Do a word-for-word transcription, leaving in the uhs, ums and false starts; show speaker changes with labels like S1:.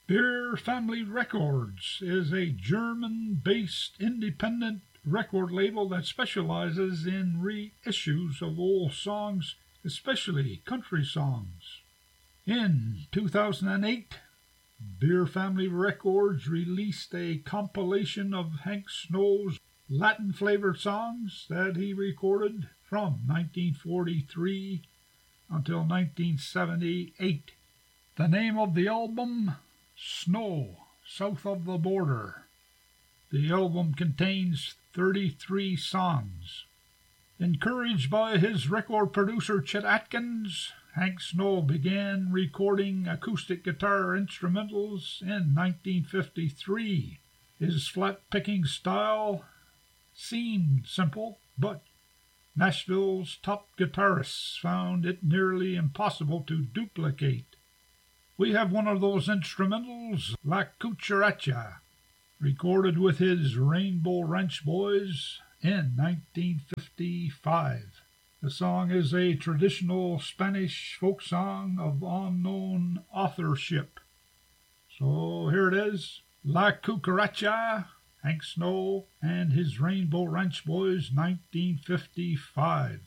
S1: Beer Family Records is a German-based independent record label that specializes in reissues of old songs, especially country songs. In two thousand eight, Beer Family Records released a compilation of Hank Snow's Latin-flavored songs that he recorded from nineteen forty-three until nineteen seventy-eight. The name of the album, Snow, South of the Border. The album contains thirty-three songs. Encouraged by his record producer Chet Atkins, Hank Snow began recording acoustic guitar instrumentals in nineteen fifty-three. His flat-picking style seemed simple, but Nashville's top guitarists found it nearly impossible to duplicate. We have one of those instrumentals, La Cucaracha, recorded with his Rainbow Ranch Boys in nineteen fifty-five. The song is a traditional Spanish folk song of unknown authorship. So here it is, La Cucaracha, Hank Snow and his Rainbow Ranch Boys, nineteen fifty-five.